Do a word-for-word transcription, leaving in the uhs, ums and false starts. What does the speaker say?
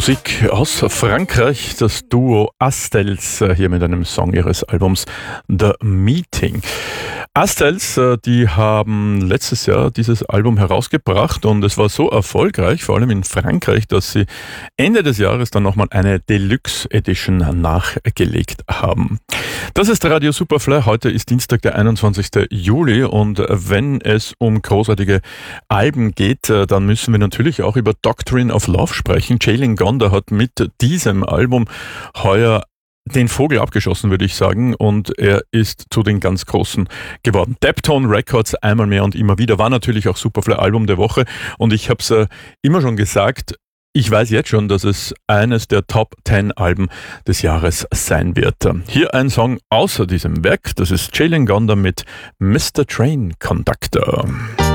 Musik aus Frankreich, das Duo Astels hier mit einem Song ihres Albums The Meeting. Astels, die haben letztes Jahr dieses Album herausgebracht und es war so erfolgreich, vor allem in Frankreich, dass sie Ende des Jahres dann nochmal eine Deluxe Edition nachgelegt haben. Das ist Radio Superfly. Heute ist Dienstag, der einundzwanzigster Juli und wenn es um großartige Alben geht, dann müssen wir natürlich auch über Doctrine of Love sprechen. Jalen Gonda hat mit diesem Album heuer den Vogel abgeschossen, würde ich sagen, und er ist zu den ganz Großen geworden. Deptone Records, einmal mehr und immer wieder, war natürlich auch Superfly Album der Woche und ich habe es äh, immer schon gesagt, ich weiß jetzt schon, dass es eines der Top zehn Alben des Jahres sein wird. Hier ein Song außer diesem Werk, das ist Jalen Gonda mit Mister Train Conductor.